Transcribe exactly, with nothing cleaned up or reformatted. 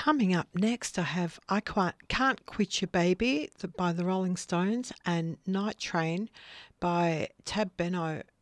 Coming up next, I have I Can't, Can't Quit Your Baby by the Rolling Stones and Night Train by Tab Beno.